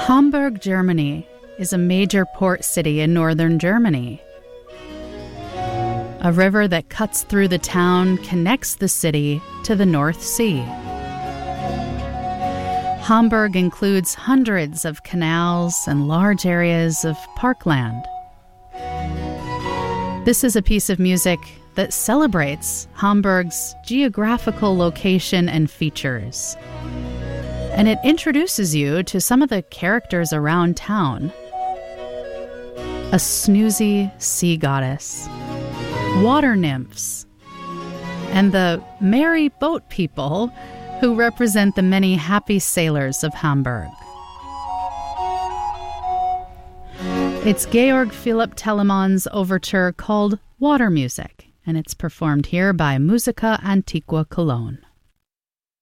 Hamburg, Germany, is a major port city in northern Germany. A river that cuts through the town connects the city to the North Sea. Hamburg includes hundreds of canals and large areas of parkland. This is a piece of music that celebrates Hamburg's geographical location and features. And it introduces you to some of the characters around town. A snoozy sea goddess, water nymphs, and the merry boat people who represent the many happy sailors of Hamburg. It's Georg Philipp Telemann's overture called Water Music, and it's performed here by Musica Antiqua Cologne.